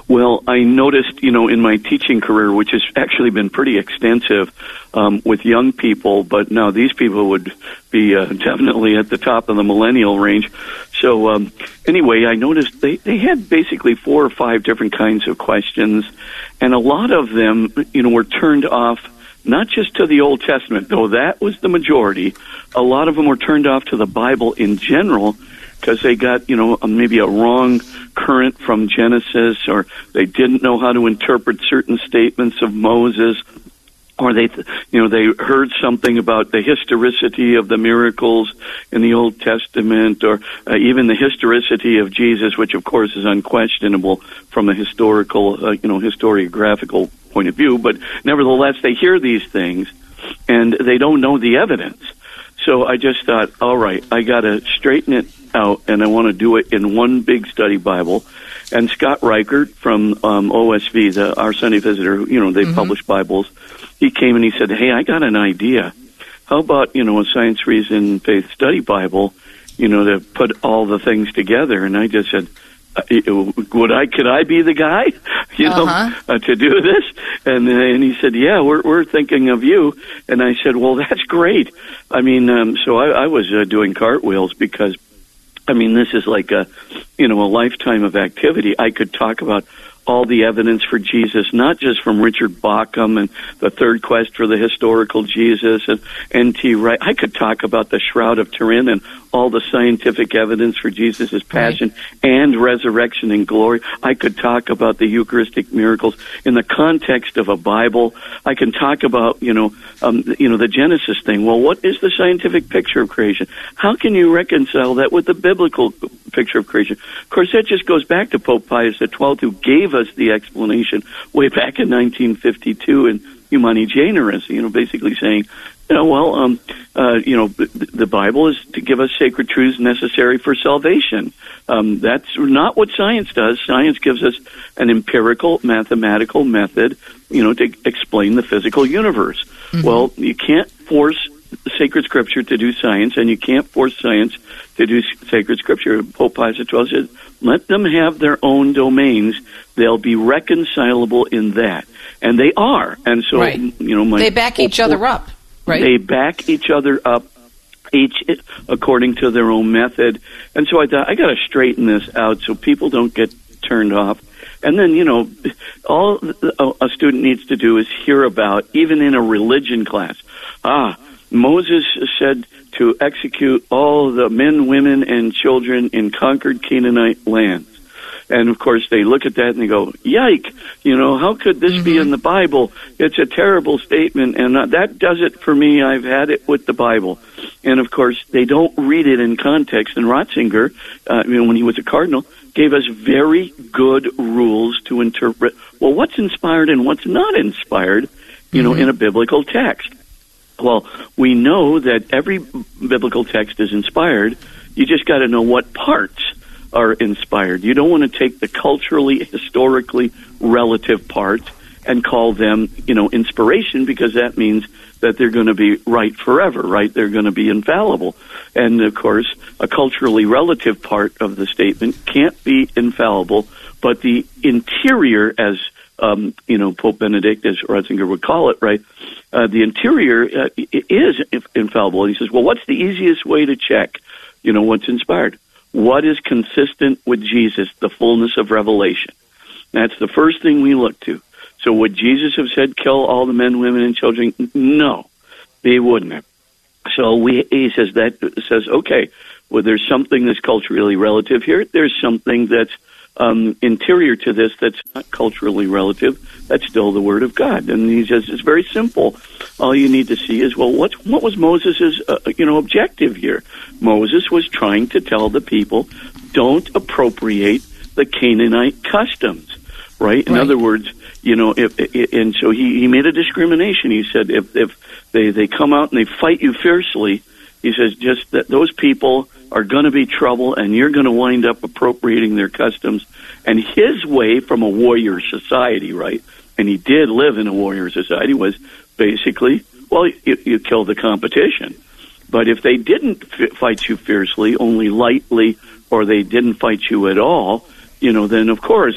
Well, I noticed, in my teaching career, which has actually been pretty extensive with young people, but now these people would be definitely at the top of the millennial range. So anyway, I noticed they had basically 4 or 5 different kinds of questions, and a lot of them, were turned off not just to the Old Testament, though that was the majority. A lot of them were turned off to the Bible in general, because they got, maybe a wrong current from Genesis, or they didn't know how to interpret certain statements of Moses, or they heard something about the historicity of the miracles in the Old Testament, or even the historicity of Jesus, which of course is unquestionable from a historiographical point of view. But nevertheless, they hear these things and they don't know the evidence. So I just thought, all right, I got to straighten it out, and I want to do it in one big study Bible. And Scott Reichert from OSV, our Sunday Visitor, they publish Bibles. He came and he said, hey, I got an idea. How about, a Science, Reason, Faith study Bible, to put all the things together? And I just said, could I be the guy, to do this? And he said, yeah, we're thinking of you. And I said, well, that's great. I mean, so I was doing cartwheels because, this is like a lifetime of activity. I could talk about all the evidence for Jesus, not just from Richard Bauckham and the Third Quest for the Historical Jesus and N.T. Wright. I could talk about the Shroud of Turin and all the scientific evidence for Jesus' passion and resurrection and glory. I could talk about the Eucharistic miracles in the context of a Bible. I can talk about, the Genesis thing. Well, what is the scientific picture of creation? How can you reconcile that with the biblical picture of creation? Of course, that just goes back to Pope Pius XII, who gave us the explanation way back in 1952 in Humani Generis, basically saying, the Bible is to give us sacred truths necessary for salvation. That's not what science does. Science gives us an empirical, mathematical method, to explain the physical universe. Mm-hmm. Well, you can't force sacred scripture to do science, and you can't force science to do sacred scripture. Pope Pius XII said, let them have their own domains. They'll be reconcilable in that. And they are. And so, they back each other up. Right. They back each other up, each according to their own method. And so I thought, I got to straighten this out so people don't get turned off. And then, all a student needs to do is hear about, even in a religion class, Moses said to execute all the men, women, and children in conquered Canaanite lands. And, of course, they look at that and they go, yike, how could this be in the Bible? It's a terrible statement, and that does it for me. I've had it with the Bible. And, of course, they don't read it in context. And Ratzinger, when he was a cardinal, gave us very good rules to interpret, well, what's inspired and what's not inspired, in a biblical text. Well, we know that every biblical text is inspired. You just got to know what parts are inspired. You don't want to take the culturally, historically relative parts and call them, inspiration, because that means that they're going to be right forever, right? They're going to be infallible. And, of course, a culturally relative part of the statement can't be infallible, but the interior, as, Pope Benedict, as Ratzinger would call it, right? The interior is infallible. And he says, well, what's the easiest way to check, what's inspired? What is consistent with Jesus, the fullness of revelation? That's the first thing we look to. So would Jesus have said, kill all the men, women, and children? No, he wouldn't have. So he says, okay, well, there's something that's culturally relative here. There's something that's interior to this that's not culturally relative. That's still the Word of God. And he says it's very simple. All you need to see is, well, what was Moses' objective here? Moses was trying to tell the people, don't appropriate the Canaanite customs, right? In other words, and so he made a discrimination. He said if they come out and they fight you fiercely, he says just that those people are going to be trouble, and you're going to wind up appropriating their customs. And his way from a warrior society, right, and he did live in a warrior society, was basically, well, you kill the competition. But if they didn't fight you fiercely, only lightly, or they didn't fight you at all, then, of course,